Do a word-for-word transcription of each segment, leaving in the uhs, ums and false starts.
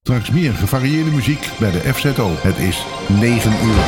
Straks meer gevarieerde muziek bij de F Z O. Het is negen uur.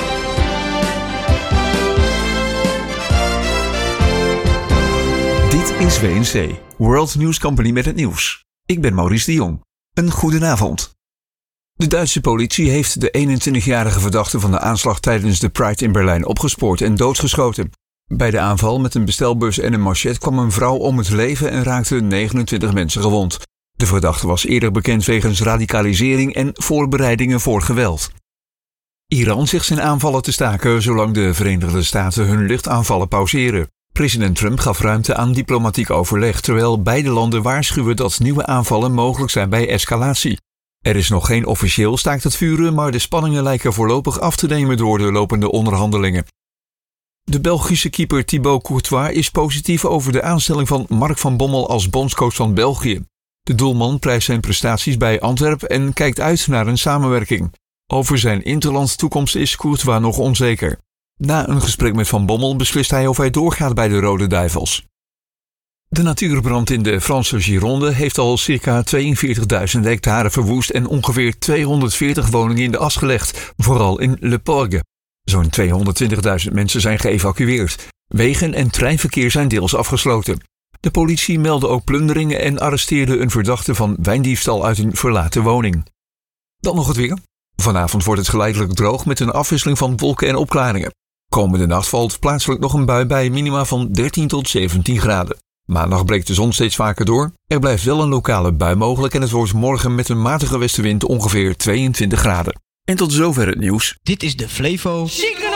Dit is W N C, World News Company met het nieuws. Ik ben Maurice de Jong. Een goedenavond. De Duitse politie heeft de eenentwintigjarige verdachte van de aanslag tijdens de Pride in Berlijn opgespoord en doodgeschoten. Bij de aanval met een bestelbus en een machet kwam een vrouw om het leven en raakten negenentwintig mensen gewond. De verdachte was eerder bekend wegens radicalisering en voorbereidingen voor geweld. Iran zegt zijn aanvallen te staken zolang de Verenigde Staten hun luchtaanvallen pauzeren. President Trump gaf ruimte aan diplomatiek overleg, terwijl beide landen waarschuwen dat nieuwe aanvallen mogelijk zijn bij escalatie. Er is nog geen officieel staakt het vuren, maar de spanningen lijken voorlopig af te nemen door de lopende onderhandelingen. De Belgische keeper Thibaut Courtois is positief over de aanstelling van Mark van Bommel als bondscoach van België. De doelman prijst zijn prestaties bij Antwerpen en kijkt uit naar een samenwerking. Over zijn interlands toekomst is Courtois nog onzeker. Na een gesprek met Van Bommel beslist hij of hij doorgaat bij de Rode Duivels. De natuurbrand in de Franse Gironde heeft al circa tweeënveertigduizend hectare verwoest en ongeveer tweehonderdveertig woningen in de as gelegd, vooral in Le Porgue. Zo'n tweehonderdtwintigduizend mensen zijn geëvacueerd. Wegen en treinverkeer zijn deels afgesloten. De politie meldde ook plunderingen en arresteerde een verdachte van wijndiefstal uit een verlaten woning. Dan nog het weer. Vanavond wordt het geleidelijk droog met een afwisseling van wolken en opklaringen. Komende nacht valt plaatselijk nog een bui bij minima van dertien tot zeventien graden. Maandag breekt de zon steeds vaker door. Er blijft wel een lokale bui mogelijk en het wordt morgen met een matige westenwind ongeveer tweeëntwintig graden. En tot zover het nieuws. Dit is de Flevo